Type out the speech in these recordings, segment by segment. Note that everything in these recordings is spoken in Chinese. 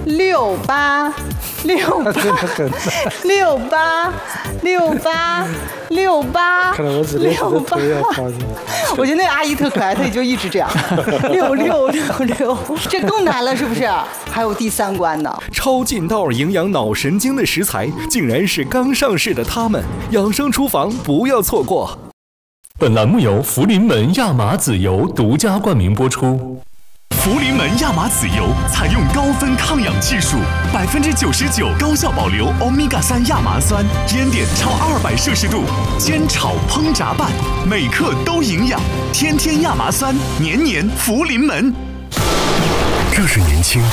6868686868686868， 看来我指的头要发的。 我觉得那个阿姨特可爱，她也就一直这样，6666，这更难了，是不是？还有第3关呢。 超劲道营养脑神经的食材，竟然是刚上市的他们。养生厨房不要错过。 本栏目由福临门亚麻籽油独家冠名播出。 福临门亚麻籽油采用高分抗氧技术，99%高效保留欧米伽3亚麻酸，烟点超200摄氏度，煎炒烹炸拌，每克都营养，天天亚麻酸，年年福临门。 这是年轻，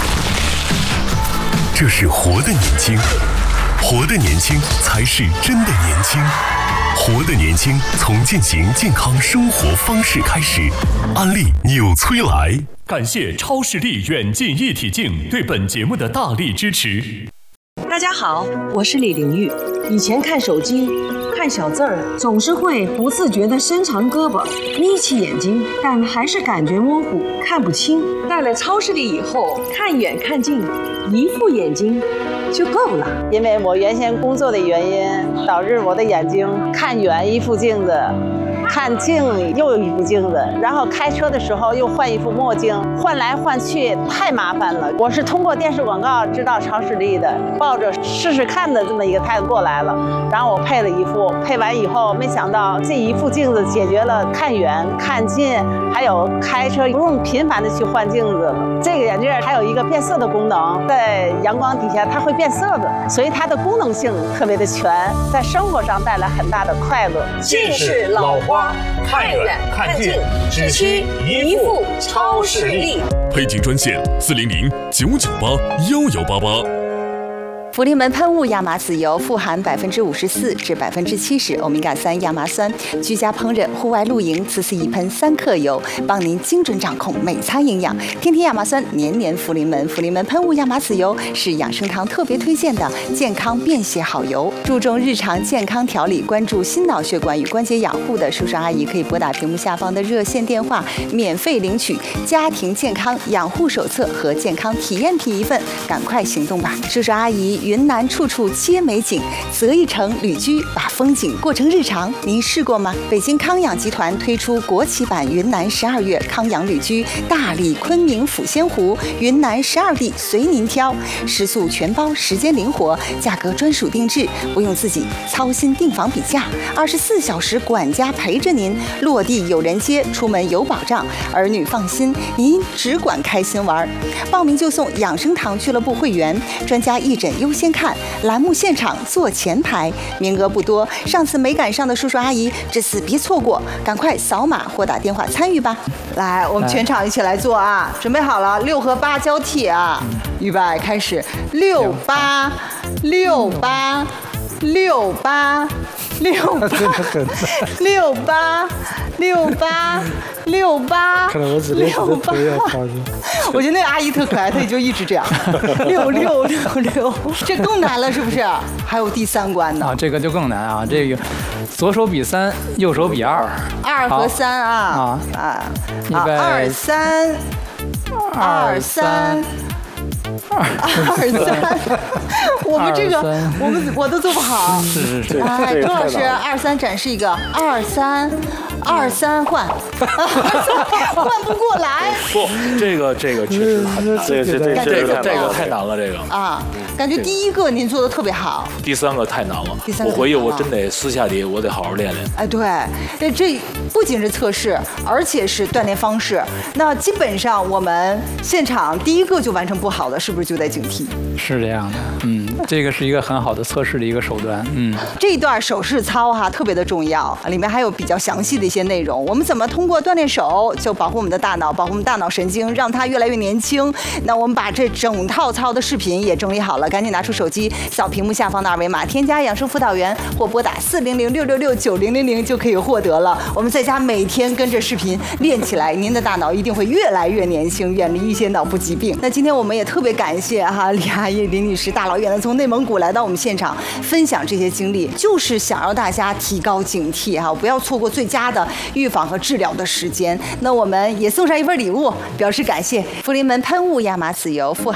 这是活的年轻，活的年轻才是真的年轻。活的年轻，从践行健康生活方式开始。安利纽崔莱，感谢超视力远近一体镜对本节目的大力支持。 大家好，我是李玲玉。以前看手机看小字儿，总是会不自觉地伸长胳膊，眯起眼睛，但还是感觉模糊，看不清。戴了超视力以后，看远看近，一副眼睛就够了。 因为我原先工作的原因，导致我的眼睛看远一副镜子，看近又一副镜子，然后开车的时候又换一副墨镜，换来换去太麻烦了。我是通过电视广告知道超视力的，抱着试试看的这么一个态度过来了。然后我配了一副，配完以后，没想到这一副镜子解决了看远、看近，还有开车不用频繁的去换镜子了。这个眼镜还有一个变色的功能，在阳光底下它会变色的，所以它的功能性特别的全，在生活上带来很大的快乐。 近视老花，看远看近，只需一副超视力。 配镜专线400-998-1188。 福临门喷雾亚麻籽油富含54%至70%欧米伽3亚麻酸，居家烹饪、户外露营，此次一喷3克油，帮您精准掌控每餐营养。天天亚麻酸，年年福临门。福临门喷雾亚麻籽油是养生堂特别推荐的健康便携好油，注重日常健康调理，关注心脑血管与关节养护的叔叔阿姨可以拨打屏幕下方的热线电话，免费领取家庭健康养护手册和健康体验品1份，赶快行动吧！叔叔阿姨，云南处处皆美景，择一城旅居，把风景过成日常。您试过吗？北京康养集团推出国企版云南12月康养旅居，大理、昆明、抚仙湖，云南12地随您挑，食宿全包，时间灵活，价格专属定制，不用自己操心订房比价，24小时管家陪着您，落地有人接，出门有保障，儿女放心，您只管开心玩。报名就送养生堂俱乐部会员，专家义诊优先看，栏目现场坐前排，名额不多，上次没赶上的叔叔阿姨，这次别错过，赶快扫码或打电话参与吧。来，我们全场一起来做啊！准备好了，6和8交替啊！预备，开始，68686868686868， 看来我指的头要发的。 我觉得那个阿姨特可爱，她也就一直这样，6666，这更难了，是不是？还有第3关呢。 啊，这个就更难啊！这个左手比3，右手比2，2 和3啊，2、3，我们这个我都做不好。 是。 哎，周老师，2、3展示一个，2、3换，换不过来。 不，这个确实很难，这个太难了，这个啊，感觉第1个您做的特别好， 第3个太难了。我回去我真得私下里我得好好练练。 哎，对，这不仅是测试，而且是锻炼方式。那基本上我们现场第1个就完成不好的，是不是就得警惕？ 是这样的，这个是一个很好的测试的一个手段。 这一段手势操哈特别的重要，里面还有比较详细的一些内容。我们怎么通过锻炼手就保护我们的大脑，保护我们大脑神经，让它越来越年轻？那我们把这整套操的视频也整理好了，赶紧拿出手机扫屏幕下方的2维码，添加养生辅导员或拨打400-666-9000就可以获得了。我们在家每天跟着视频练起来，您的大脑一定会越来越年轻，远离一些脑部疾病。那今天我们也特别感谢李阿姨、李女士大老远的从内蒙古来到我们现场分享这些经历，就是想让大家提高警惕不要错过最佳的预防和治疗的时间。那我们也送上一份礼物表示感谢，福临门喷雾亚麻籽油富含